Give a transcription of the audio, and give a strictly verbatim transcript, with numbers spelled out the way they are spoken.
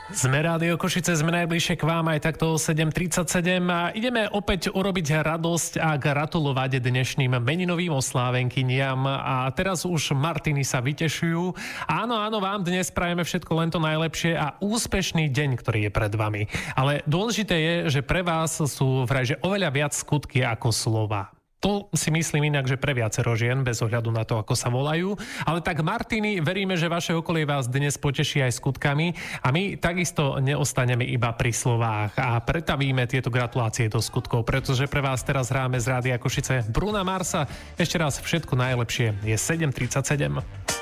Sme Rádio Košice, sme najbližšie k vám aj takto o sedem tridsaťsedem a ideme opäť urobiť radosť a gratulovať dnešným meninovým oslávenkyniam a teraz už Martiny sa vytešujú. Áno, áno, vám dnes prajeme všetko len to najlepšie a úspešný deň, ktorý je pred vami. Ale dôležité je, že pre vás sú vraj že oveľa viac skutky ako slova. To si myslím inak, že pre viacero žien, bez ohľadu na to, ako sa volajú. Ale tak Martiny, veríme, že vaše okolie vás dnes poteší aj skutkami a my takisto neostaneme iba pri slovách a pretavíme tieto gratulácie do skutkov, pretože pre vás teraz hráme z Rádia Košice Bruna Marsa. Ešte raz všetko najlepšie, je sedem tridsaťsedem.